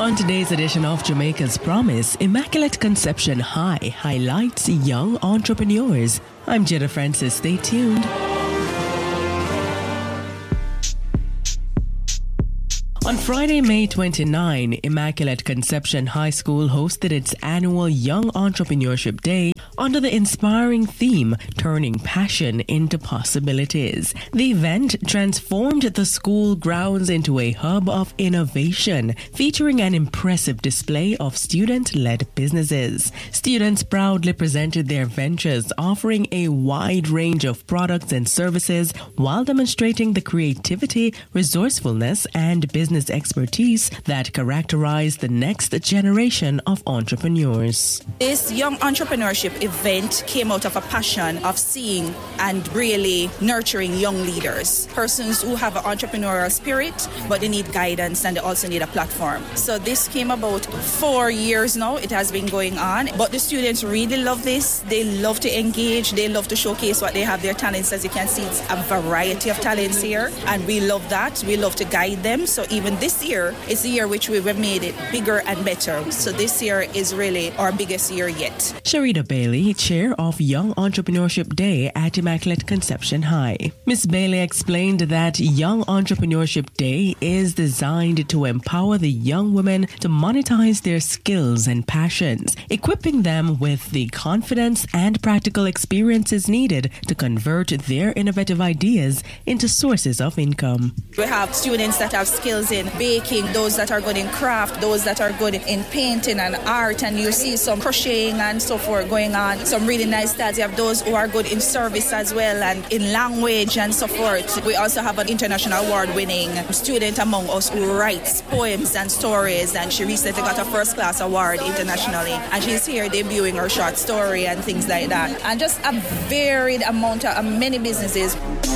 On today's edition of Jamaica's Promise, Immaculate Conception High highlights young entrepreneurs. I'm Jada Francis. Stay tuned. On Friday, May 29, Immaculate Conception High School hosted its annual Young Entrepreneurship Day under the inspiring theme, Turning Passion into Possibilities. The event transformed the school grounds into a hub of innovation, featuring an impressive display of student-led businesses. Students proudly presented their ventures, offering a wide range of products and services while demonstrating the creativity, resourcefulness, and business expertise that characterize the next generation of entrepreneurs. This Young Entrepreneurship event came out of a passion of seeing and really nurturing young leaders, persons who have an entrepreneurial spirit, but they need guidance and they also need a platform. So this came about 4 years now. It has been going on, but the students really love this. They love to engage. They love to showcase what they have, their talents. As you can see, it's a variety of talents here, and we love that. We love to guide them. So even this year, it's the year which we have made it bigger and better. So this year is really our biggest year yet. Sharida Bailey, chair of Young Entrepreneurship Day at Immaculate Conception High. Ms. Bailey explained that Young Entrepreneurship Day is designed to empower the young women to monetize their skills and passions, equipping them with the confidence and practical experiences needed to convert their innovative ideas into sources of income. We have students that have skills in baking, those that are good in craft, those that are good in painting and art, and you see some crocheting and so forth going on, some really nice styles. You have those who are good in service as well and in language and so forth. We also have an international award-winning student among us who writes poems and stories, and she recently got a first-class award internationally, and she's here debuting her short story and things like that. And just a varied amount of many businesses.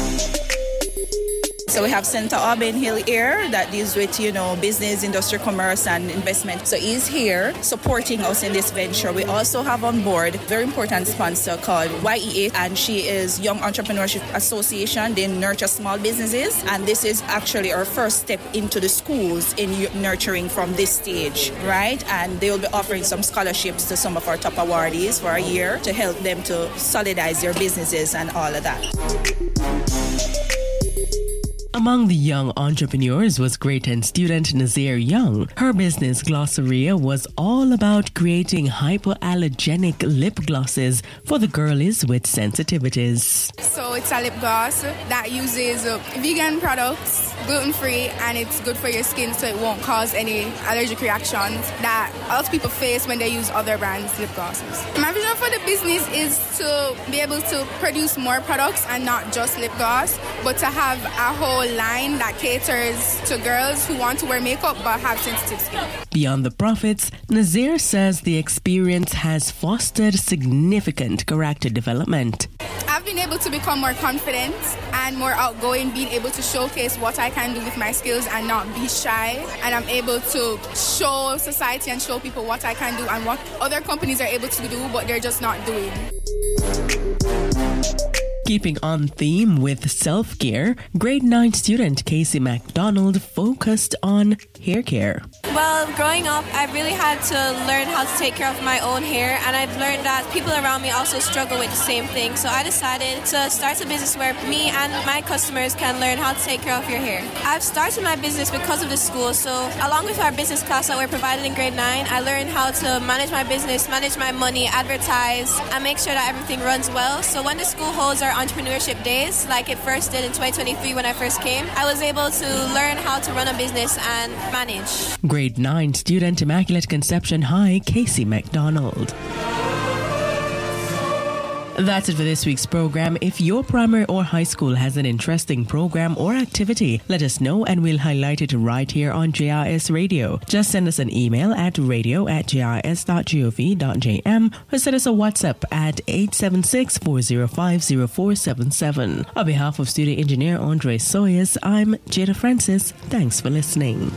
So we have Senator Aubin Hill here that deals with, business, industry, commerce, and investment. So he's here supporting us in this venture. We also have on board a very important sponsor called YEA, and she is Young Entrepreneurship Association. They nurture small businesses, and this is actually our first step into the schools in nurturing from this stage, right? And they will be offering some scholarships to some of our top awardees for a year to help them to solidize their businesses and all of that. Among the young entrepreneurs was grade 10 student Nazir Young. Her business, Glossaria, was all about creating hypoallergenic lip glosses for the girlies with sensitivities. So it's a lip gloss that uses vegan products, gluten-free, and it's good for your skin so it won't cause any allergic reactions that a lot of people face when they use other brands' lip glosses. My vision for the business is to be able to produce more products and not just lip gloss, but to have a whole line that caters to girls who want to wear makeup but have sensitive skin. Beyond the profits, Nazir says the experience has fostered significant character development. I've been able to become more confident and more outgoing, being able to showcase what I can do with my skills and not be shy. And I'm able to show society and show people what I can do and what other companies are able to do, but they're just not doing. Keeping on theme with self-care, grade 9 student Casey McDonald focused on hair care. Well, growing up, I really had to learn how to take care of my own hair, and I've learned that people around me also struggle with the same thing. So I decided to start a business where me and my customers can learn how to take care of your hair. I've started my business because of the school, so along with our business class that we're provided in grade 9, I learned how to manage my business, manage my money, advertise, and make sure that everything runs well. So when the school holds our entrepreneurship days, like it first did in 2023 when I first came, I was able to learn how to run a business and manage. Grade 9 student Immaculate Conception High, Casey McDonald. That's it for this week's program. If your primary or high school has an interesting program or activity, let us know and we'll highlight it right here on JRS Radio. Just send us an email at radio@jrs.gov.jm or send us a WhatsApp at 876-405-0477. On behalf of studio engineer Andre Soyes, I'm Jada Francis. Thanks for listening.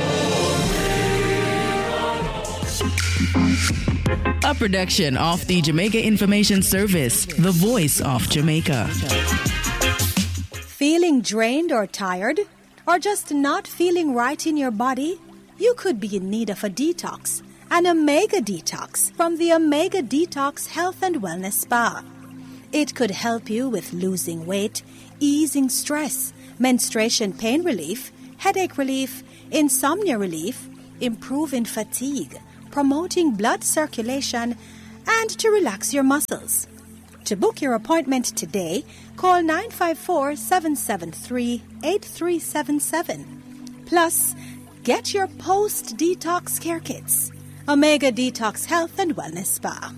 A production of the Jamaica Information Service, the voice of Jamaica. Feeling drained or tired? Or just not feeling right in your body? You could be in need of a detox, an Omega Detox from the Omega Detox Health and Wellness Spa. It could help you with losing weight, easing stress, menstruation pain relief, headache relief, insomnia relief, improving fatigue, promoting blood circulation, and to relax your muscles. To book your appointment today, call 954-773-8377. Plus, get your post-detox care kits. Omega Detox Health and Wellness Spa.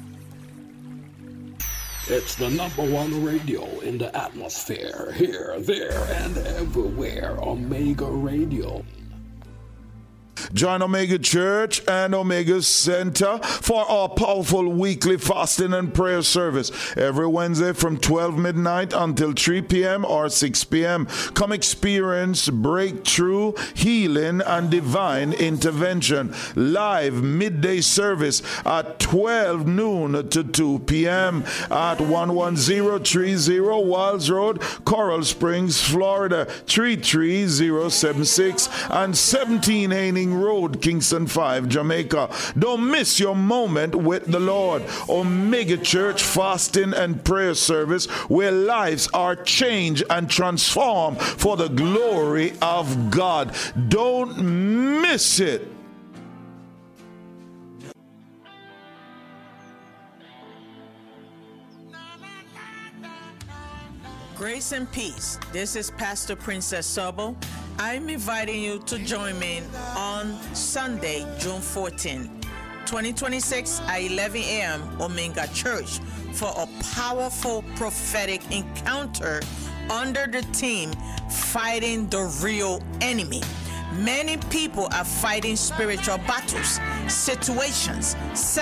It's the #1 radio in the atmosphere. Here, there, and everywhere. Omega Radio. Join Omega Church and Omega Center for our powerful weekly fasting and prayer service every Wednesday from 12 midnight until 3 p.m. or 6 p.m. Come experience breakthrough, healing, and divine intervention. Live midday service at 12 noon to 2 p.m. at 11030 Walls Road, Coral Springs, Florida 33076 and 17 Haining Road, Kingston 5, Jamaica. Don't miss your moment with the Lord. Omega Church fasting and prayer service where lives are changed and transformed for the glory of God. Don't miss it. Grace and peace. This is Pastor Princess Sobo. I'm inviting you to join me on Sunday, June 14, 2026 at 11 a.m. Omega Church for a powerful prophetic encounter under the theme Fighting the Real Enemy. Many people are fighting spiritual battles, situations,